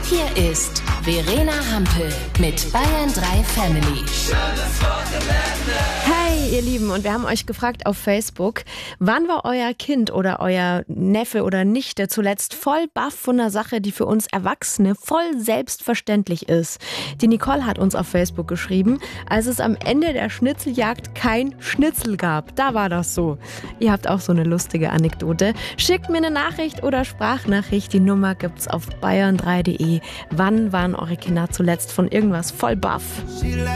Hier ist Verena Hampel mit Bayern 3 Family. Hey ihr Lieben, und wir haben euch gefragt auf Facebook, wann war euer Kind oder euer Neffe oder Nichte zuletzt voll baff von einer Sache, die für uns Erwachsene voll selbstverständlich ist? Die Nicole hat uns auf Facebook geschrieben, als es am Ende der Schnitzeljagd kein Schnitzel gab. Da war das so. Ihr habt auch so eine lustige Anekdote. Schickt mir eine Nachricht oder Sprachnachricht. Die Nummer gibt's auf bayern3.de. Wann waren eure Kinder zuletzt von irgendwas voll baff?